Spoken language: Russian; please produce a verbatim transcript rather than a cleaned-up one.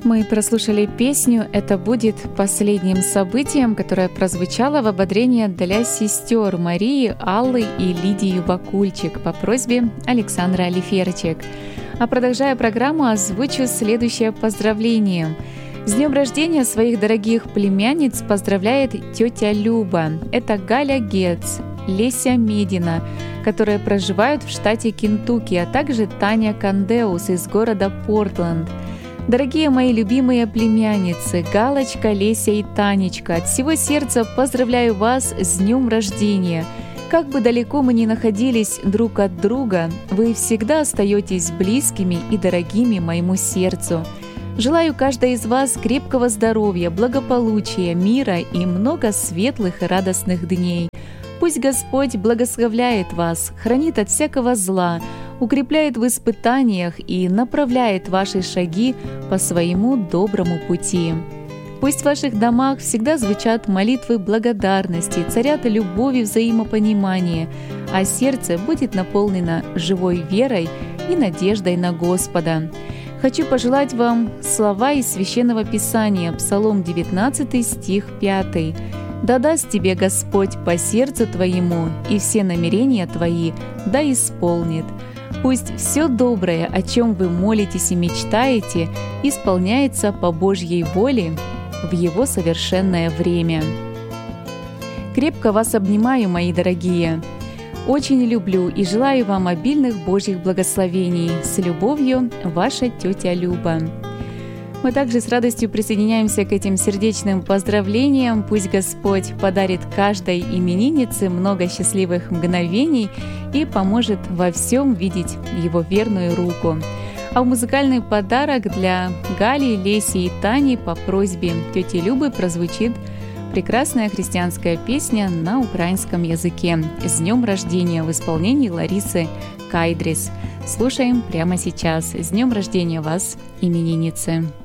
Мы прослушали песню «Это будет последним событием», которое прозвучало в ободрении для сестер Марии, Аллы и Лидии Бакульчик по просьбе Александра Алиферчик. А продолжая программу, озвучу следующее поздравление. С днем рождения своих дорогих племянниц поздравляет тетя Люба. Это Галя Гец, Леся Медина, которые проживают в штате Кентукки, а также Таня Кандеус из города Портленд. Дорогие мои любимые племянницы, Галочка, Леся и Танечка, от всего сердца поздравляю вас с днем рождения. Как бы далеко мы ни находились друг от друга, вы всегда остаетесь близкими и дорогими моему сердцу. Желаю каждой из вас крепкого здоровья, благополучия, мира и много светлых и радостных дней. Пусть Господь благословляет вас, хранит от всякого зла, укрепляет в испытаниях и направляет ваши шаги по своему доброму пути. Пусть в ваших домах всегда звучат молитвы благодарности, царят любовь и взаимопонимание, а сердце будет наполнено живой верой и надеждой на Господа. Хочу пожелать вам слова из Священного Писания, Псалом девятнадцатый, стих пятый. «Да даст тебе Господь по сердцу твоему, и все намерения твои да исполнит». Пусть все доброе, о чем вы молитесь и мечтаете, исполняется по Божьей воле в Его совершенное время. Крепко вас обнимаю, мои дорогие. Очень люблю и желаю вам обильных Божьих благословений. С любовью, ваша тетя Люба. Мы также с радостью присоединяемся к этим сердечным поздравлениям. Пусть Господь подарит каждой имениннице много счастливых мгновений и поможет во всем видеть Его верную руку. А музыкальный подарок для Гали, Леси и Тани по просьбе тети Любы прозвучит прекрасная христианская песня на украинском языке «С днем рождения» в исполнении Ларисы Кайдрис. Слушаем прямо сейчас. С днем рождения вас, именинницы!